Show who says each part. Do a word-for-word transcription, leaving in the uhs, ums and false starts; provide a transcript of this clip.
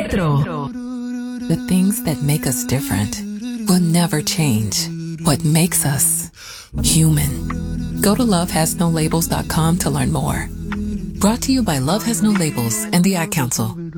Speaker 1: Retro.
Speaker 2: The things that make us different will never change. What makes us human. Go to love has no labels dot com to learn more. Brought to you by Love Has No Labels and the Ad Council.